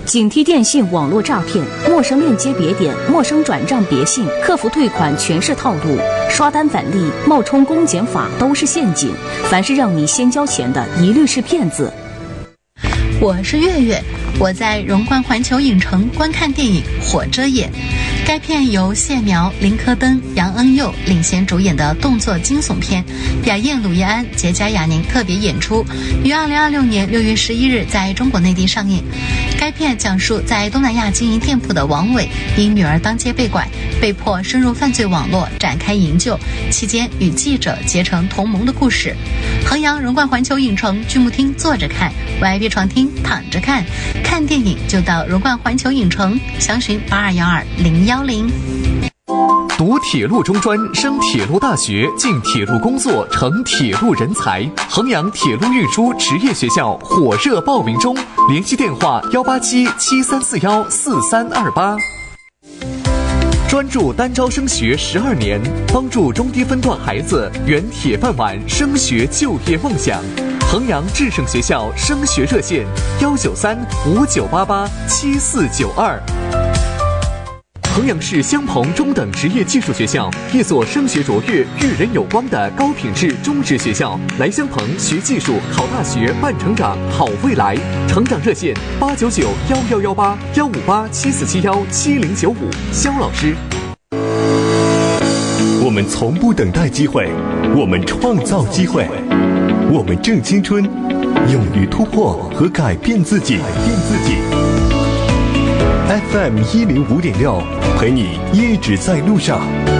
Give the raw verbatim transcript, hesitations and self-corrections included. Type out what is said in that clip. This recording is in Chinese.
警惕电信网络诈骗，陌生链接别点，陌生转账别信，客服退款全是套路，刷单返利、冒充公检法都是陷阱。凡是让你先交钱的，一律是骗子。 我是月月，我在荣冠环球影城观看电影《火遮眼》。该片由谢苗、林科登、杨恩佑领衔主演的动作惊悚片，雅燕、鲁叶安、杰佳雅宁特别演出，于二零二六年六月十一日在中国内地上映。该片讲述在东南亚经营店铺的王伟因女儿当街被拐，被迫深入犯罪网络展开营救，期间与记者结成同盟的故事。衡阳荣冠环球影城剧目厅坐着看， V I P 床厅躺着看，看电影就到荣冠环球影城，详询八二幺二零幺零。 读铁路中专，升铁路大学，进铁路工作，成铁路人才。衡阳铁路运输职业学校火热报名中，联系电话幺八七七三四幺四三二八。专注单招升学十二年，帮助中低分段孩子圆铁饭碗升学就业梦想。衡阳智胜学校升学热线幺九三五九八八七四九二。衡阳市襄鹏中等职业技术学校，一所升学卓越、育人有光的高品质中职学校。来襄鹏学技术、考大学、办成长、好未来。成长热线八九九幺幺幺八幺五八七四七幺七零九五。肖老师。 我们从不等待机会，我们创造机会，我们正青春，勇于突破和改变自己。改变自己。F M 一零五点六，陪你一直在路上。